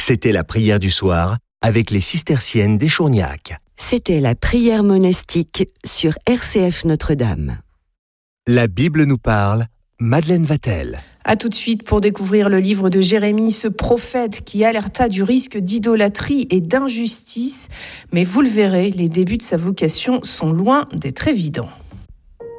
C'était la prière du soir avec les cisterciennes d'Échourgnac. C'était la prière monastique sur RCF Notre-Dame. La Bible nous parle, Madeleine Vatel. A tout de suite pour découvrir le livre de Jérémie, ce prophète qui alerta du risque d'idolâtrie et d'injustice. Mais vous le verrez, les débuts de sa vocation sont loin d'être évidents.